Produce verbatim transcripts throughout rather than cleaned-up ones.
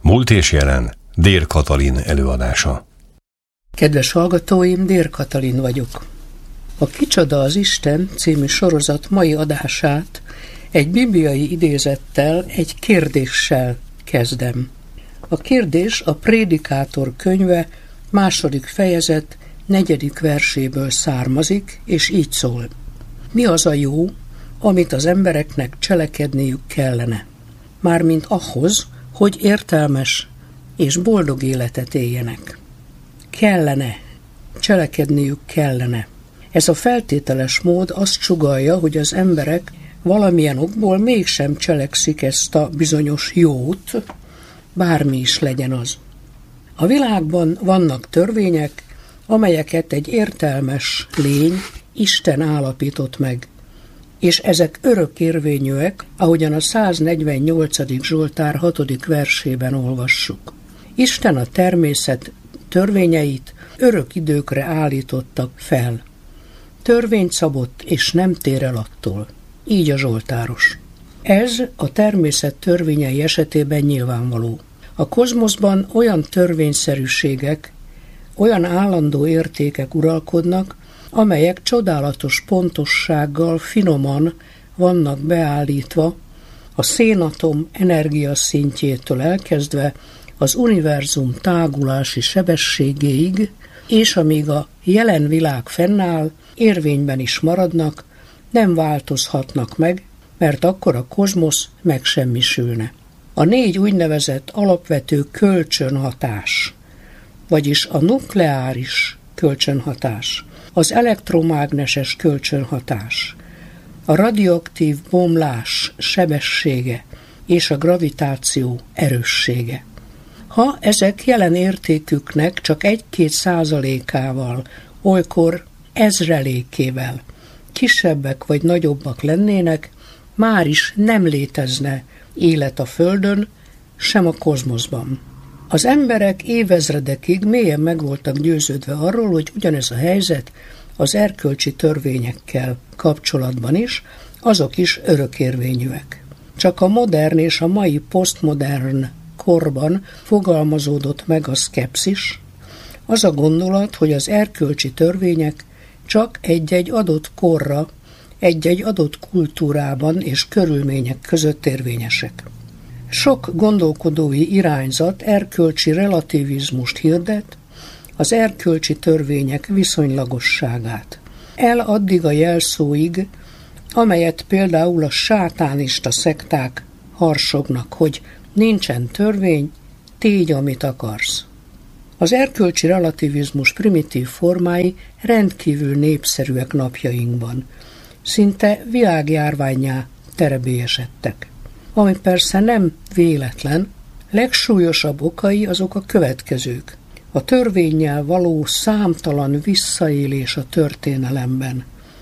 Múlt és jelen, Dér Katalin előadása. Kedves hallgatóim, Dér Katalin vagyok. A Kicsoda az Isten című sorozat mai adását egy bibliai idézettel, egy kérdéssel kezdem. A kérdés a Prédikátor könyve második fejezet negyedik verséből származik, és így szól. Mi az a jó, amit az embereknek cselekedniük kellene? Mármint ahhoz, hogy értelmes és boldog életet éljenek. Kellene, cselekedniük kellene. Ez a feltételes mód azt sugallja, hogy az emberek valamilyen okból mégsem cselekszik ezt a bizonyos jót, bármi is legyen az. A világban vannak törvények, amelyeket egy értelmes lény, Isten állapított meg, és ezek örökérvényűek, ahogyan a száznegyvennyolcadik Zsoltár hatodik versében olvassuk. Isten a természet törvényeit örök időkre állítottak fel. Törvényt szabott, és nem tér el attól. Így a zsoltáros. Ez a természet törvényei esetében nyilvánvaló. A kozmoszban olyan törvényszerűségek, olyan állandó értékek uralkodnak, amelyek csodálatos pontossággal, finoman vannak beállítva, a szénatom energiaszintjétől elkezdve az univerzum tágulási sebességéig, és amíg a jelen világ fennáll, érvényben is maradnak, nem változhatnak meg, mert akkor a kozmosz megsemmisülne. A négy úgynevezett alapvető kölcsönhatás, vagyis a nukleáris kölcsönhatás, az elektromágneses kölcsönhatás, a radioaktív bomlás sebessége és a gravitáció erőssége. Ha ezek jelen értéküknek csak egy-két százalékával, olykor ezrelékével kisebbek vagy nagyobbak lennének, már is nem létezne élet a Földön, sem a kozmoszban. Az emberek évezredekig mélyen meg voltak győződve arról, hogy ugyanez a helyzet az erkölcsi törvényekkel kapcsolatban is, azok is örökérvényűek. Csak a modern és a mai posztmodern korban fogalmazódott meg a szkepszis, az a gondolat, hogy az erkölcsi törvények csak egy-egy adott korra, egy-egy adott kultúrában és körülmények között érvényesek. Sok gondolkodói irányzat erkölcsi relativizmust hirdet, az erkölcsi törvények viszonylagosságát. El addig a jelszóig, amelyet például a sátánista szekták harsognak, hogy nincsen törvény, tégy, amit akarsz. Az erkölcsi relativizmus primitív formái rendkívül népszerűek napjainkban. Szinte világjárvánnyá terebélyesedtek. Ami persze nem véletlen, legsúlyosabb okai azok a következők. A törvénnyel való számtalan visszaélés a történelemben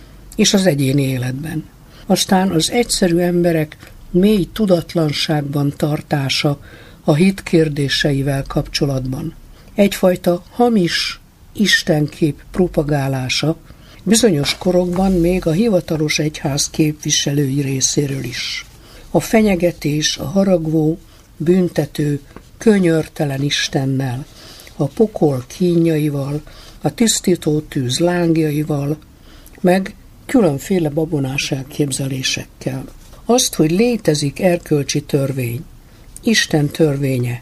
és az egyéni életben. Aztán az egyszerű emberek mély tudatlanságban tartása a hit kérdéseivel kapcsolatban. Egyfajta hamis istenkép propagálása, bizonyos korokban még a hivatalos egyház képviselői részéről is. A fenyegetés, a haragvó, büntető, könyörtelen Istennel, a pokol kínjaival, a tisztító tűz lángjaival, meg különféle babonás elképzelésekkel. Azt, hogy létezik erkölcsi törvény, Isten törvénye,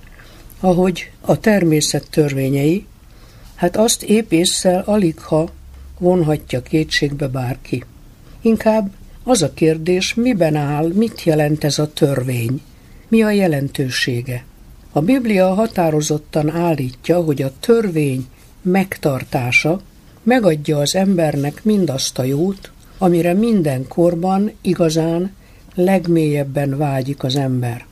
ahogy a természet törvényei, hát azt épp ésszel aligha vonhatja kétségbe bárki. Inkább az a kérdés, miben áll, mit jelent ez a törvény, mi a jelentősége. A Biblia határozottan állítja, hogy a törvény megtartása megadja az embernek mindazt a jót, amire minden korban igazán legmélyebben vágyik az ember.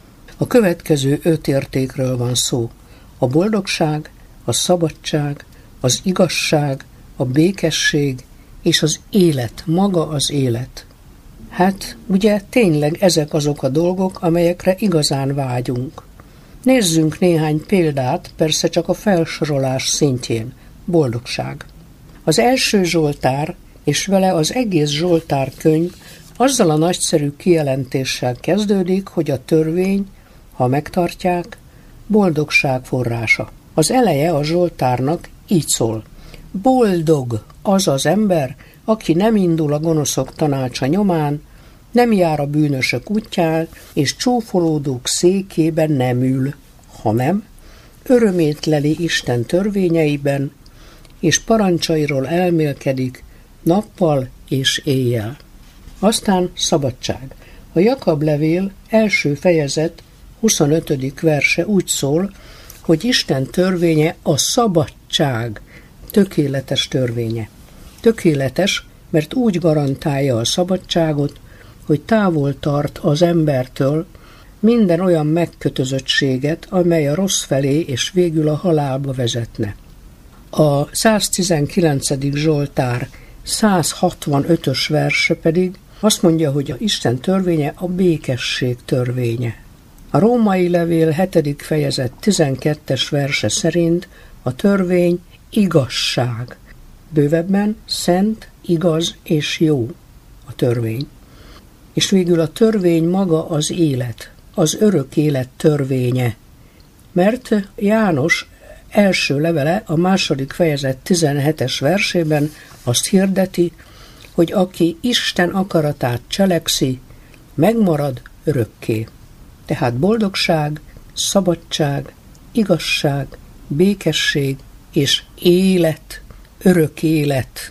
A következő öt értékről van szó. A boldogság, a szabadság, az igazság, a békesség és az élet, maga az élet. Hát, ugye tényleg ezek azok a dolgok, amelyekre igazán vágyunk. Nézzünk néhány példát, persze csak a felsorolás szintjén. Boldogság. Az első Zsoltár, és vele az egész Zsoltár könyv azzal a nagyszerű kijelentéssel kezdődik, hogy a törvény, ha megtartják, boldogság forrása. Az eleje a Zsoltárnak így szól. Boldog az az ember, aki nem indul a gonoszok tanácsa nyomán, nem jár a bűnösök útján, és csúfolódók székében nem ül, hanem örömét leli Isten törvényeiben, és parancsairól elmélkedik nappal és éjjel. Aztán szabadság. A Jakab levél első fejezet huszonötödik verse úgy szól, hogy Isten törvénye a szabadság tökéletes törvénye. Tökéletes, mert úgy garantálja a szabadságot, hogy távol tart az embertől minden olyan megkötözöttséget, amely a rossz felé és végül a halálba vezetne. A száztizenkilencedik Zsoltár százhatvanötös verse pedig azt mondja, hogy a Isten törvénye a békesség törvénye. A római levél hetedik fejezet tizenkettes verse szerint a törvény igazság. Bővebben szent, igaz és jó a törvény. És végül a törvény maga az élet, az örök élet törvénye. Mert János első levele a második fejezet tizenhetes versében azt hirdeti, hogy aki Isten akaratát cselekszi, megmarad örökké. Tehát boldogság, szabadság, igazság, békesség és élet, örök élet.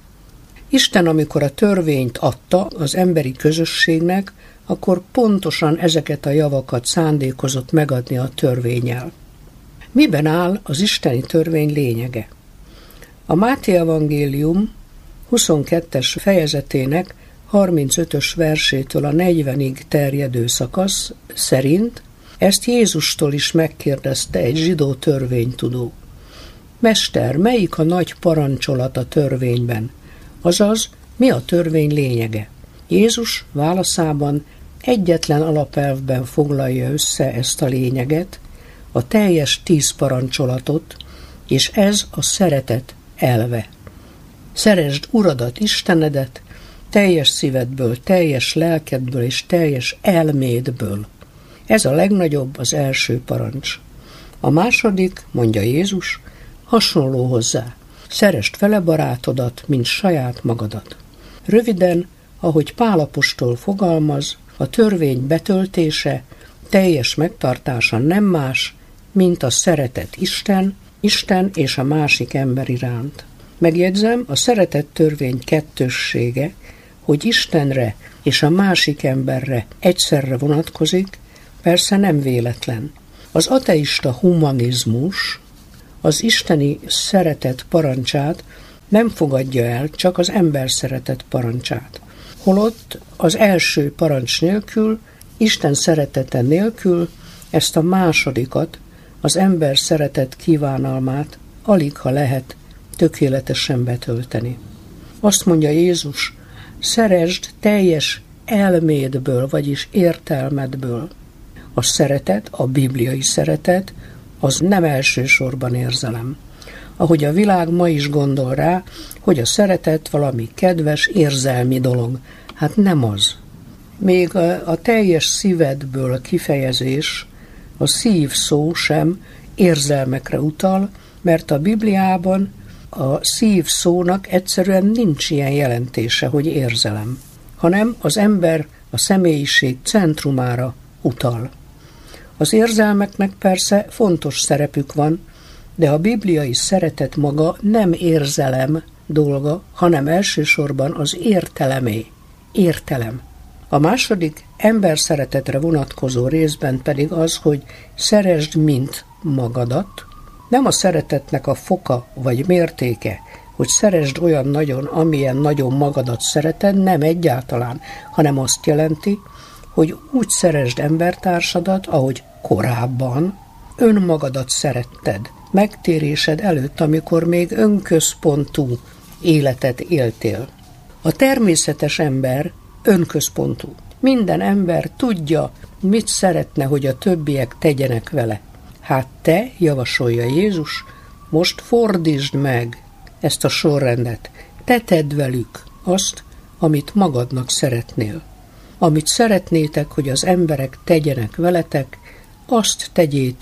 Isten, amikor a törvényt adta az emberi közösségnek, akkor pontosan ezeket a javakat szándékozott megadni a törvénnyel. Miben áll az isteni törvény lényege? A Máté evangélium huszonkettes fejezetének harmincötös versétől a negyvenig terjedő szakasz szerint ezt Jézustól is megkérdezte egy zsidó törvénytudó. Mester, melyik a nagy parancsolat a törvényben? Azaz, mi a törvény lényege? Jézus válaszában egyetlen alapelvben foglalja össze ezt a lényeget, a teljes tíz parancsolatot, és ez a szeretet elve. Szeresd Uradat, Istenedet, teljes szívedből, teljes lelkedből és teljes elmédből. Ez a legnagyobb, az első parancs. A második, mondja Jézus, hasonló hozzá. Szeresd fele barátodat, mint saját magadat. Röviden, ahogy Pál apostol fogalmaz, a törvény betöltése, teljes megtartása nem más, mint a szeretet Isten, Isten és a másik ember iránt. Megjegyzem, a szeretet törvény kettőssége, hogy Istenre és a másik emberre egyszerre vonatkozik, persze nem véletlen. Az ateista humanizmus az isteni szeretet parancsát nem fogadja el, csak az ember szeretet parancsát. Holott az első parancs nélkül, Isten szeretete nélkül ezt a másodikat, az ember szeretet kívánalmát alig ha lehet tökéletesen betölteni. Azt mondja Jézus, szeresd teljes elmédből, vagyis értelmedből. A szeretet, a bibliai szeretet, az nem elsősorban érzelem. Ahogy a világ ma is gondol rá, hogy a szeretet valami kedves, érzelmi dolog. Hát nem az. Még a, a teljes szívedből kifejezés, a szív szó sem érzelmekre utal, mert a Bibliában a szív szónak egyszerűen nincs ilyen jelentése, hogy érzelem, hanem az ember a személyiség centrumára utal. Az érzelmeknek persze fontos szerepük van, de a bibliai szeretet maga nem érzelem dolga, hanem elsősorban az értelemé. Értelem. A második ember szeretetre vonatkozó részben pedig az, hogy szeresd mint magadat, nem a szeretetnek a foka vagy mértéke, hogy szeresd olyan nagyon, amilyen nagyon magadat szereted, nem egyáltalán, hanem azt jelenti, hogy úgy szeresd embertársadat, ahogy korábban önmagadat szeretted, megtérésed előtt, amikor még önközpontú életet éltél. A természetes ember önközpontú. Minden ember tudja, mit szeretne, hogy a többiek tegyenek vele. Hát te, javasolja Jézus, most fordítsd meg ezt a sorrendet. Te tedd velük azt, amit magadnak szeretnél. Amit szeretnétek, hogy az emberek tegyenek veletek, azt tegyétek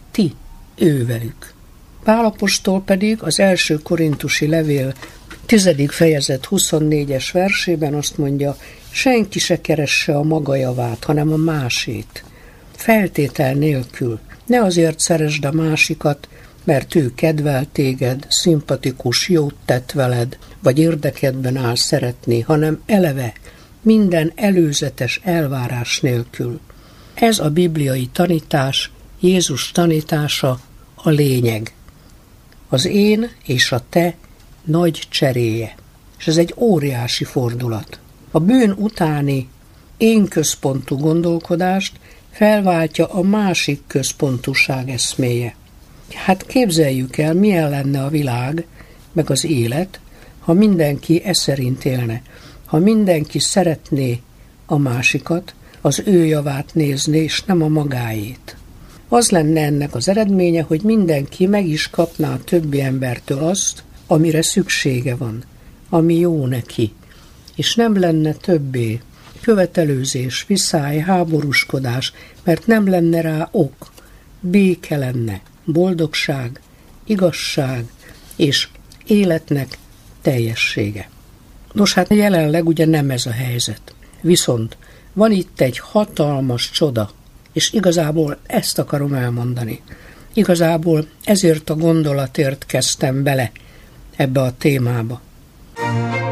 ti ővelük. Pál apostol pedig az első korintusi levél tizedik fejezet huszonnégyes versében azt mondja, senki se keresse a maga javát, hanem a másét. Feltétel nélkül. Ne azért szeresd a másikat, mert ő kedvel téged, szimpatikus, jót tett veled, vagy érdekedben áll szeretni, hanem eleve, minden előzetes elvárás nélkül. Ez a bibliai tanítás, Jézus tanítása a lényeg. Az én és a te nagy cseréje. És ez egy óriási fordulat. A bűn utáni én központú gondolkodást felváltja a másik központúság eszméje. Hát képzeljük el, milyen lenne a világ, meg az élet, ha mindenki e szerint élne. Ha mindenki szeretné a másikat, az ő javát nézné, és nem a magáét. Az lenne ennek az eredménye, hogy mindenki meg is kapná a többi embertől azt, amire szüksége van, ami jó neki, és nem lenne többé követelőzés, viszály, háborúskodás, mert nem lenne rá ok, béke lenne, boldogság, igazság és életnek teljessége. Nos, hát jelenleg ugye nem ez a helyzet. Viszont van itt egy hatalmas csoda, és igazából ezt akarom elmondani. Igazából ezért a gondolatért kezdtem bele ebbe a témába.